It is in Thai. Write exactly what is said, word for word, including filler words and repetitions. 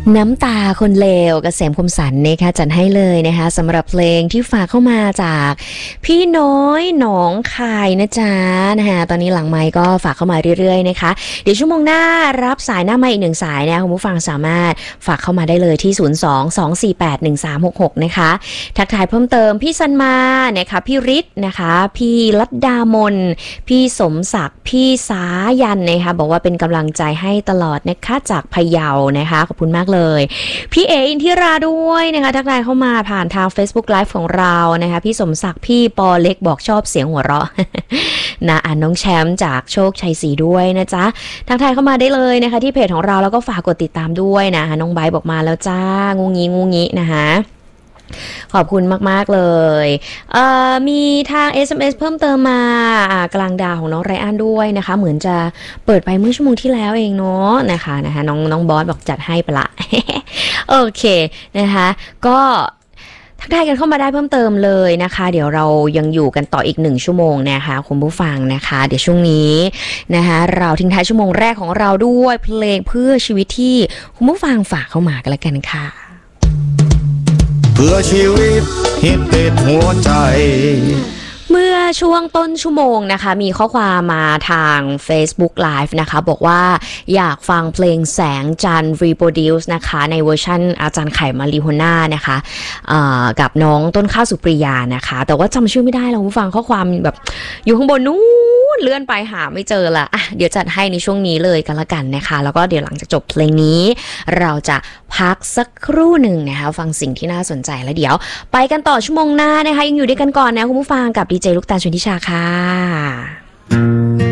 น้ำตาคนเลวเกษมคมสันนะคะจัดให้เลยนะคะสำหรับเพลงที่ฝากเข้ามาจากพี่น้อยหนองคายนะจ๊ะนะคะตอนนี้หลังไมค์ก็ฝากเข้ามาเรื่อยๆนะคะเดี๋ยวชั่วโมงหน้ารับสายหน้าไมค์อีกหนึ่งสายนะคุณผู้ฟังสามารถฝากเข้ามาได้เลยที่ศูนย์ สอง สอง สี่ แปด หนึ่ง สาม หก หกนะคะทักทายเพิ่มเติมพี่สันมานะคะพี่ฤทธิ์นะคะพี่ลัดดามนพี่สมศักดิ์พี่สายันนะคะบอกว่าเป็นกำลังใจให้ตลอดนะคะจากพะเยานะคะขอบคุณมากเลยพี่เออินทิราด้วยนะคะทักทายเข้ามาผ่านทาง Facebook Live ของเรานะคะพี่สมศักดิ์พี่ปอเล็กบอกชอบเสียงหัวเราะ นะอ่านน้องแชมป์จากโชคชัยศรีด้วยนะจ๊ะทักทายเข้ามาได้เลยนะคะที่เพจของเราแล้วก็ฝากกดติดตามด้วยนะคะน้องไบร์ทบอกมาแล้วจ้างูงี้งูงี้นะคะขอบคุณมากๆเลยเอ่อมีทาง เอส เอ็ม เอส เพิ่มเติมมากลางดาวของน้องไรอันด้วยนะคะเหมือนจะเปิดไปเมื่อชั่วโมงที่แล้วเองเนาะนะคะนะคะน้องน้องบอสบอกจัดให้ไปละ โอเคนะคะก็ทักทายกันเข้ามาได้เพิ่มเติมเลยนะคะเดี๋ยวเรายังอยู่กันต่ออีกหนึ่งชั่วโมงนะคะคุณผู้ฟังนะคะเดี๋ยวช่วงนี้นะคะเราทิ้งท้ายชั่วโมงแรกของเราด้วยเพลงเพื่อชีวิตที่คุณผู้ฟังฝากเข้ามากันละกันค่ะเพื่อชีวิตฮิตติดหัวใจเมื่อช่วงต้นชั่วโมงนะคะมีข้อความมาทาง Facebook Live นะคะบอกว่าอยากฟังเพลงแสงจันทร์ Reproduce นะคะในเวอร์ชันอาจารย์ไข่มาริโฮน่านะคะกับน้องต้นข้าวสุปริยานะคะแต่ว่าจำชื่อไม่ได้แล้วผู้ฟังข้อความแบบอยู่ข้างบนนู้นเลื่อนไปหาไม่เจอละอ่ะเดี๋ยวจัดให้ในช่วงนี้เลยกันละกันนะคะแล้วก็เดี๋ยวหลังจากจบเพลงนี้เราจะพักสักครู่หนึ่งนะคะฟังสิ่งที่น่าสนใจแล้วเดี๋ยวไปกันต่อชั่วโมงหน้านะคะยังอยู่ด้วยกันก่อนนะคุณผู้ฟังกับดีเจลูกตาลชวนทิชาค่ะ